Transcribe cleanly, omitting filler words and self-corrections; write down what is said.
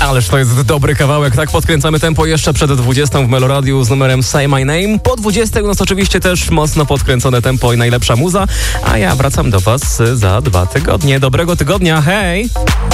Ależ to jest dobry kawałek, tak podkręcamy tempo jeszcze przed 20 w Meloradiu z numerem Say My Name. Po 20 no oczywiście też mocno podkręcone tempo i najlepsza muza, a ja wracam do Was za 2 tygodnie. Dobrego tygodnia, hej!